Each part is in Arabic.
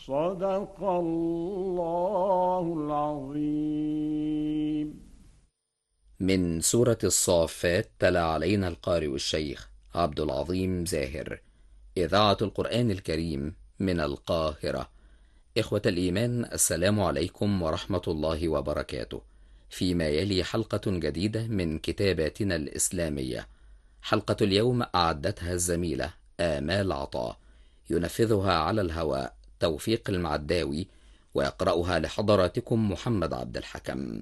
صدق الله العظيم. من سورة الصافات تلا علينا القارئ الشيخ عبد العظيم زاهر. إذاعة القرآن الكريم من القاهرة. إخوة الإيمان، السلام عليكم ورحمة الله وبركاته. فيما يلي حلقة جديدة من كتاباتنا الإسلامية. حلقة اليوم أعدتها الزميلة آمال عطاء، ينفذها على الهواء توفيق المعداوي، ويقرأها لحضراتكم محمد عبد الحكم.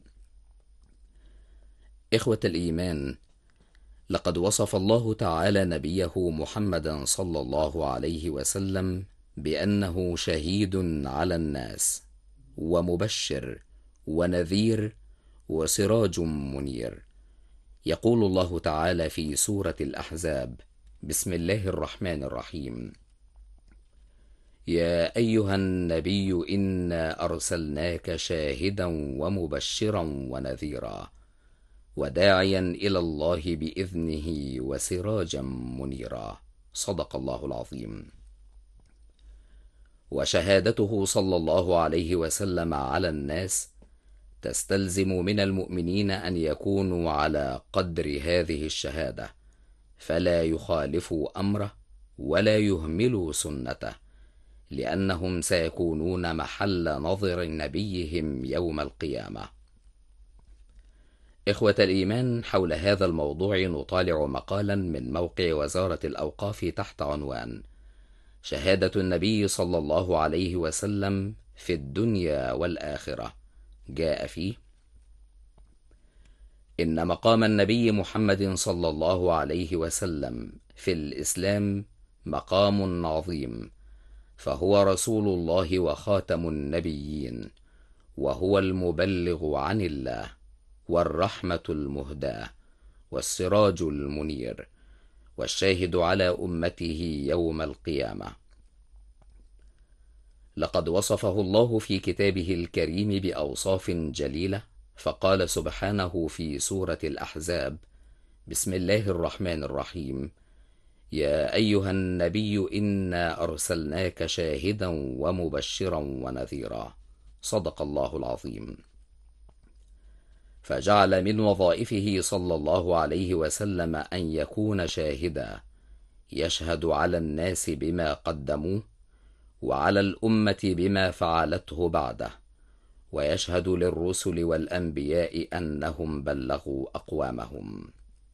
إخوة الإيمان، لقد وصف الله تعالى نبيه محمدا صلى الله عليه وسلم بأنه شهيد على الناس، ومبشر ونذير وسراج منير. يقول الله تعالى في سورة الأحزاب: بسم الله الرحمن الرحيم: يا أيها النبي إنا أرسلناك شاهدا ومبشرا ونذيرا وداعيا إلى الله بإذنه وسراجا منيرا. صدق الله العظيم. وشهادته صلى الله عليه وسلم على الناس تستلزم من المؤمنين أن يكونوا على قدر هذه الشهادة، فلا يخالفوا أمره ولا يهملوا سنته، لأنهم سيكونون محل نظر نبيهم يوم القيامة. إخوة الإيمان، حول هذا الموضوع نطالع مقالا من موقع وزارة الأوقاف تحت عنوان: شهادة النبي صلى الله عليه وسلم في الدنيا والآخرة. جاء فيه: إن مقام النبي محمد صلى الله عليه وسلم في الإسلام مقام عظيم، فهو رسول الله وخاتم النبيين، وهو المبلغ عن الله، والرحمة المهداة، والسراج المنير، والشاهد على أمته يوم القيامة. لقد وصفه الله في كتابه الكريم بأوصاف جليلة، فقال سبحانه في سورة الأحزاب: بسم الله الرحمن الرحيم: يا أيها النبي إنا أرسلناك شاهدا ومبشرا ونذيرا. صدق الله العظيم. فجعل من وظائفه صلى الله عليه وسلم أن يكون شاهدا، يشهد على الناس بما قدموه، وعلى الأمة بما فعلته بعده، ويشهد للرسل والأنبياء أنهم بلغوا أقوامهم.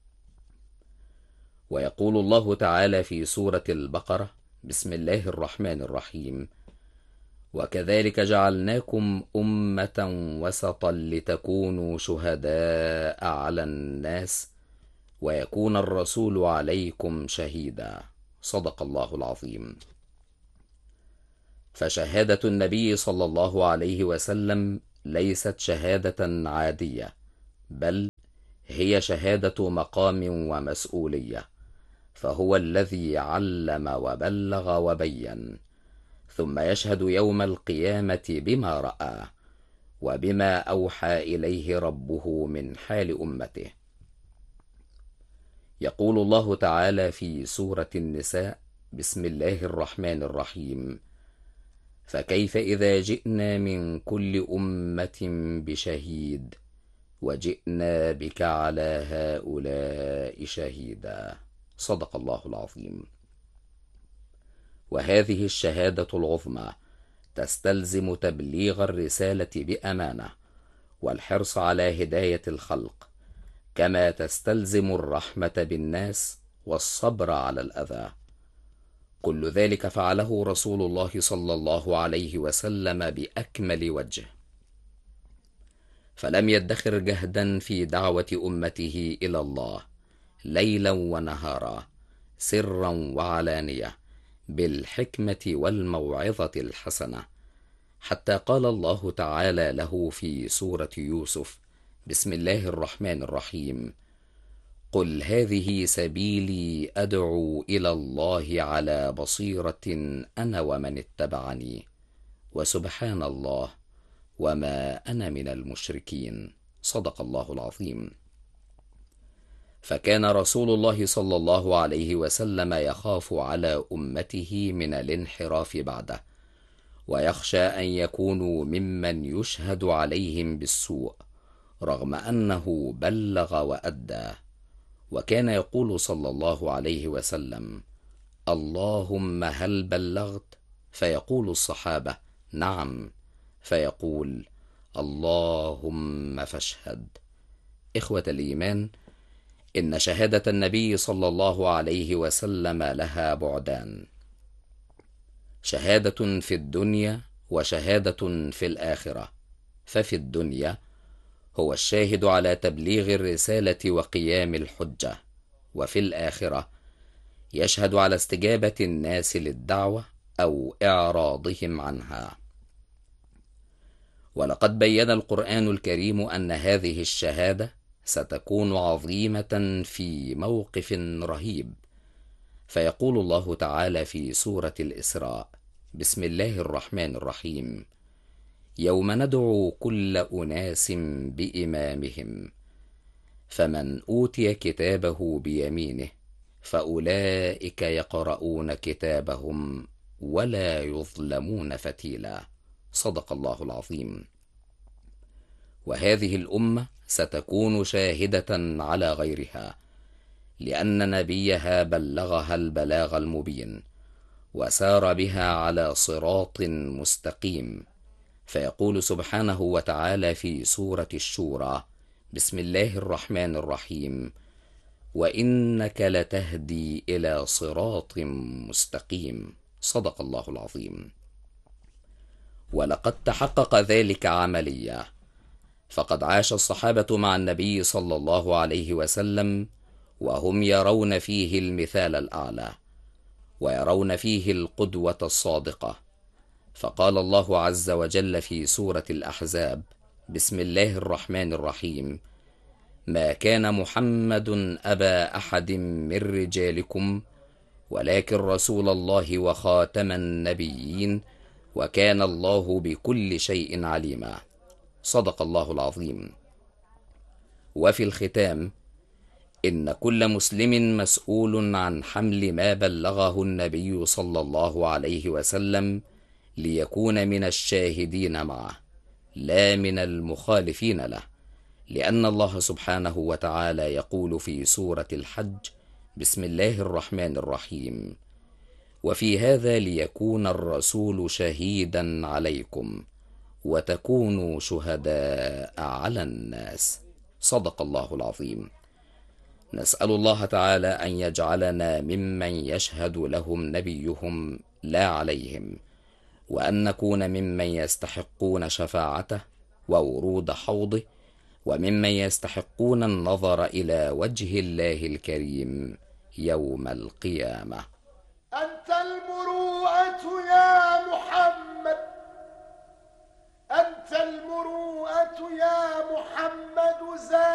ويقول الله تعالى في سورة البقرة: بسم الله الرحمن الرحيم: وكذلك جعلناكم أمة وسطا لتكونوا شهداء على الناس ويكون الرسول عليكم شهيدا. صدق الله العظيم. فشهادة النبي صلى الله عليه وسلم ليست شهادة عادية، بل هي شهادة مقام ومسؤولية، فهو الذي علم وبلغ وبين، ثم يشهد يوم القيامة بما رأى وبما أوحى إليه ربه من حال أمته. يقول الله تعالى في سورة النساء: بسم الله الرحمن الرحيم: فكيف إذا جئنا من كل أمة بشهيد وجئنا بك على هؤلاء شهيدا. صدق الله العظيم. وهذه الشهادة العظمى تستلزم تبليغ الرسالة بأمانة، والحرص على هداية الخلق، كما تستلزم الرحمة بالناس والصبر على الأذى. كل ذلك فعله رسول الله صلى الله عليه وسلم بأكمل وجه، فلم يدخر جهدا في دعوة أمته إلى الله ليلا ونهارا، سرا وعلانية، بالحكمة والموعظة الحسنة، حتى قال الله تعالى له في سورة يوسف: بسم الله الرحمن الرحيم: قل هذه سبيلي أدعو إلى الله على بصيرة أنا ومن اتبعني، وسبحان الله وما أنا من المشركين. صدق الله العظيم. فكان رسول الله صلى الله عليه وسلم يخاف على أمته من الانحراف بعده، ويخشى أن يكونوا ممن يشهد عليهم بالسوء رغم أنه بلغ وأدى. وكان يقول صلى الله عليه وسلم: اللهم هل بلغت؟ فيقول الصحابة: نعم. فيقول: اللهم فاشهد. إخوة الإيمان، إن شهادة النبي صلى الله عليه وسلم لها بعدان: شهادة في الدنيا وشهادة في الآخرة. ففي الدنيا هو الشاهد على تبليغ الرسالة وقيام الحجة، وفي الآخرة يشهد على استجابة الناس للدعوة أو إعراضهم عنها. ولقد بين القرآن الكريم أن هذه الشهادة ستكون عظيمة في موقف رهيب. فيقول الله تعالى في سورة الإسراء: بسم الله الرحمن الرحيم: يوم ندعو كل أناس بإمامهم فمن أوتي كتابه بيمينه فأولئك يقرؤون كتابهم ولا يظلمون فتيلا. صدق الله العظيم. وهذه الأمة ستكون شاهدة على غيرها، لأن نبيها بلغها البلاغ المبين وسار بها على صراط مستقيم. فيقول سبحانه وتعالى في سورة الشورى: بسم الله الرحمن الرحيم: وإنك لتهدي إلى صراط مستقيم. صدق الله العظيم. ولقد تحقق ذلك عمليا، فقد عاش الصحابة مع النبي صلى الله عليه وسلم وهم يرون فيه المثال الأعلى، ويرون فيه القدوة الصادقة. فقال الله عز وجل في سورة الأحزاب: بسم الله الرحمن الرحيم: ما كان محمد أبا أحد من رجالكم ولكن رسول الله وخاتم النبيين وكان الله بكل شيء عليما. صدق الله العظيم. وفي الختام، إن كل مسلم مسؤول عن حمل ما بلغه النبي صلى الله عليه وسلم ليكون من الشاهدين معه لا من المخالفين له، لأن الله سبحانه وتعالى يقول في سورة الحج: بسم الله الرحمن الرحيم: وفي هذا ليكون الرسول شهيدا عليكم وتكونوا شهداء على الناس. صدق الله العظيم. نسأل الله تعالى أن يجعلنا ممن يشهد لهم نبيهم لا عليهم، وأن نكون ممن يستحقون شفاعته وورود حوضه، وممن يستحقون النظر إلى وجه الله الكريم يوم القيامة. أنت المروءة يا محمد، أنت المروءة يا محمد